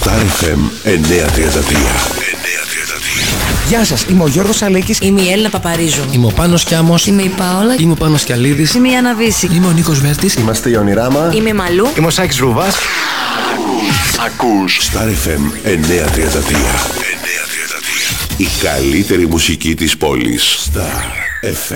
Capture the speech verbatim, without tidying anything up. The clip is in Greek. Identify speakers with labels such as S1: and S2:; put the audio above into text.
S1: Star εφ εμ εννιακόσια τριάντα τρία.
S2: Γεια σας, είμαι ο Γιώργος Αλέκης.
S3: Είμαι η Έλληνα Παπαρίζου.
S4: Είμαι ο Πάνος Κιάμος.
S3: Είμαι η Πάολα.
S4: Είμαι ο Πάνος Κιαλίδης.
S3: Είμαι η Άννα Βύση.
S4: Είμαι ο Νίκος Βέρτης.
S5: Είμαστε η Ονειράμα.
S3: Είμαι η Μαλού.
S2: Είμαι ο Σάκης Ρουβάς.
S1: Ακούς Star εφ εμ εννιακόσια τριάντα τρία. Η καλύτερη μουσική της πόλης. Star εφ εμ.